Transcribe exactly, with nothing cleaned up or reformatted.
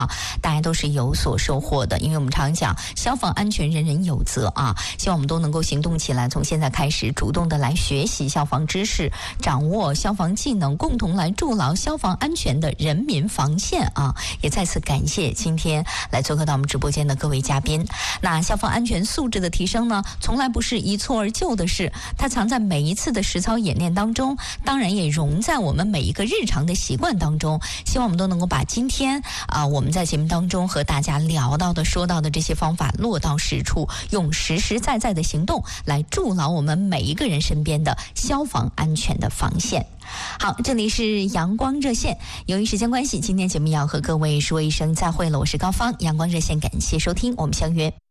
大家都是有所收获的，因为我们常讲消防安全人人有责啊，希望我们都能够行动起来，从现在开始主动的来学习消防知识，掌握消防技能，共同来筑牢消防安全的人民防线啊！也再次感谢今天来做客到我们直播间的各位嘉宾。那消防安全素质的提升呢，从来不是一蹴而就的事，它藏在每一次的实操演练当中，当然也融在我们每一个日常的习惯当中。希望我们都能够把今天啊、呃、我们在节目当中和大家聊到的、说到的这些方法落到实处，用实实在在的行动来筑牢我们每一个人身边的消防安全的防线。好，这里是阳光热线，由于时间关系，今天节目要和各位说一声再会了。我是高芳，阳光热线感谢收听，我们相约